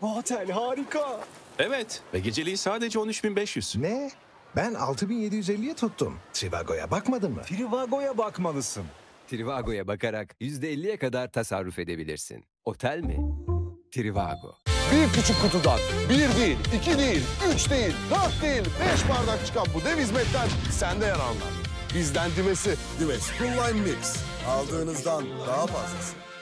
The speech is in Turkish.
Bu otel harika. Evet ve geceliği sadece 13.500. Ne? Ben 6750'ye tuttum. Trivago'ya bakmadın mı? Trivago'ya bakmalısın. Trivago'ya bakarak %50'ye kadar tasarruf edebilirsin. Otel mi? Trivago. Bir küçük kutudan 1 değil, 2 değil, 3 değil, 4 değil, 5 bardak çıkan bu dev hizmetten sen de yararlan. Bizden dimesi. Dimes Cool Lime Mix. Aldığınızdan daha fazlası.